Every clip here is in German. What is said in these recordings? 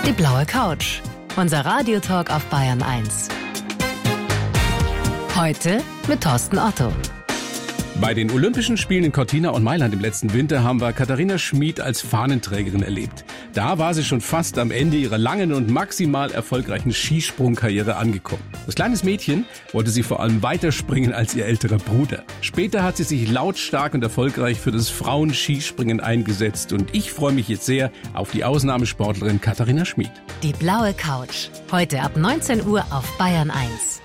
Die blaue Couch. Unser Radiotalk auf Bayern 1. Heute mit Thorsten Otto. Bei den Olympischen Spielen in Cortina und Mailand im letzten Winter haben wir Katharina Schmid als Fahnenträgerin erlebt. Da war sie schon fast am Ende ihrer langen und maximal erfolgreichen Skisprungkarriere angekommen. Als kleines Mädchen wollte sie vor allem weiterspringen als ihr älterer Bruder. Später hat sie sich lautstark und erfolgreich für das Frauenskispringen eingesetzt. Und ich freue mich jetzt sehr auf die Ausnahmesportlerin Katharina Schmid. Die blaue Couch. Heute ab 19 Uhr auf Bayern 1.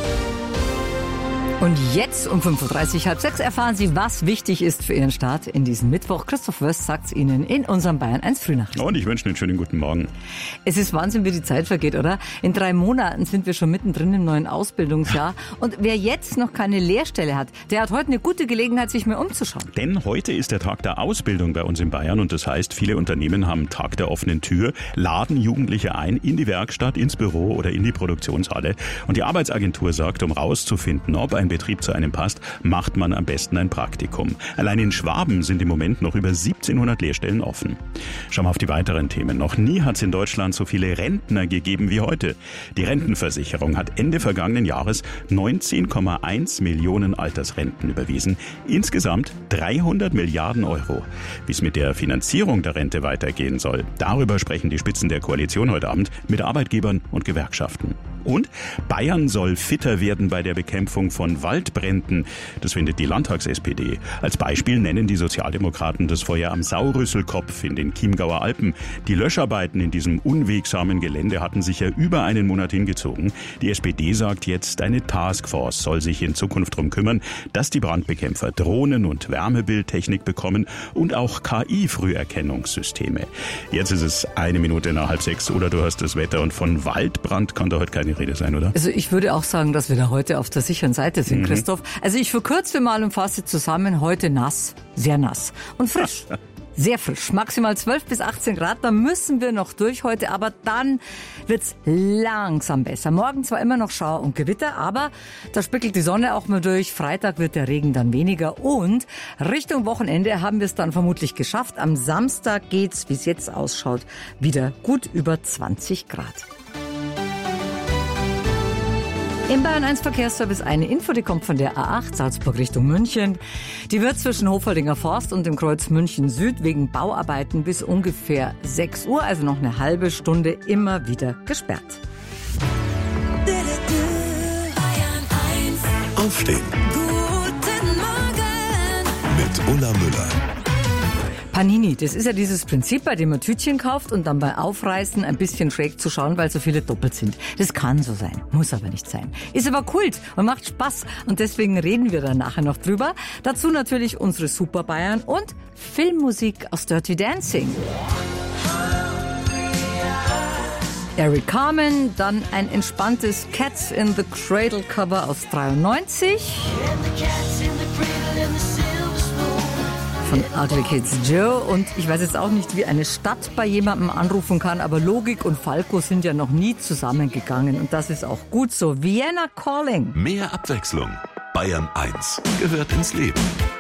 Und jetzt um 5.30 Uhr, halb 6 erfahren Sie, was wichtig ist für Ihren Start in diesen Mittwoch. Christoph Wöst sagt es Ihnen in unserem Bayern 1 Frühnachrichten. Und ich wünsche Ihnen einen schönen guten Morgen. Es ist Wahnsinn, wie die Zeit vergeht, oder? In 3 Monaten sind wir schon mittendrin im neuen Ausbildungsjahr. Und wer jetzt noch keine Lehrstelle hat, der hat heute eine gute Gelegenheit, sich mal umzuschauen. Denn heute ist der Tag der Ausbildung bei uns in Bayern. Und das heißt, viele Unternehmen haben Tag der offenen Tür, laden Jugendliche ein in die Werkstatt, ins Büro oder in die Produktionshalle. Und die Arbeitsagentur sagt, um rauszufinden, ob ein Betrieb zu einem passt, macht man am besten ein Praktikum. Allein in Schwaben sind im Moment noch über 1700 Lehrstellen offen. Schauen wir auf die weiteren Themen. Noch nie hat es in Deutschland so viele Rentner gegeben wie heute. Die Rentenversicherung hat Ende vergangenen Jahres 19,1 Millionen Altersrenten überwiesen. Insgesamt 300 Milliarden Euro. Wie es mit der Finanzierung der Rente weitergehen soll, darüber sprechen die Spitzen der Koalition heute Abend mit Arbeitgebern und Gewerkschaften. Und Bayern soll fitter werden bei der Bekämpfung von Waldbränden. Das findet die Landtags-SPD. Als Beispiel nennen die Sozialdemokraten das Feuer am Saurüsselkopf in den Chiemgauer Alpen. Die Löscharbeiten in diesem unwegsamen Gelände hatten sich ja über einen Monat hingezogen. Die SPD sagt jetzt, eine Taskforce soll sich in Zukunft darum kümmern, dass die Brandbekämpfer Drohnen und Wärmebildtechnik bekommen und auch KI-Früherkennungssysteme. Jetzt ist es 1 Minute nach 5:30 oder du hast das Wetter und von Waldbrand kann da heute keine Rede sein, oder? Also ich würde auch sagen, dass wir da heute auf der sicheren Seite sind, Christoph. Also ich verkürze mal und fasse zusammen, heute nass, sehr nass und frisch. Sehr frisch, maximal 12 bis 18 Grad, da müssen wir noch durch heute, aber dann wird's langsam besser. Morgen zwar immer noch Schauer und Gewitter, aber da spickelt die Sonne auch mal durch. Freitag wird der Regen dann weniger und Richtung Wochenende haben wir es dann vermutlich geschafft. Am Samstag geht's, wie es jetzt ausschaut, wieder gut über 20 Grad. Im Bayern 1 Verkehrsservice eine Info, die kommt von der A8 Salzburg Richtung München. Die wird zwischen Hoferdinger Forst und dem Kreuz München Süd wegen Bauarbeiten bis ungefähr 6 Uhr, also noch eine halbe Stunde, immer wieder gesperrt. Aufstehen. Guten Morgen. Mit Ulla Müller. Panini, das ist ja dieses Prinzip, bei dem man Tütchen kauft und dann bei Aufreißen ein bisschen schräg zu schauen, weil so viele doppelt sind. Das kann so sein, muss aber nicht sein. Ist aber Kult und macht Spaß und deswegen reden wir da nachher noch drüber. Dazu natürlich unsere Super Bayern und Filmmusik aus Dirty Dancing. Eric Carmen, dann ein entspanntes Cats in the Cradle Cover aus 93. Von Ugly Kids Joe und ich weiß jetzt auch nicht, wie eine Stadt bei jemandem anrufen kann, aber Logik und Falco sind ja noch nie zusammengegangen und das ist auch gut so. Vienna Calling. Mehr Abwechslung. Bayern 1 gehört ins Leben.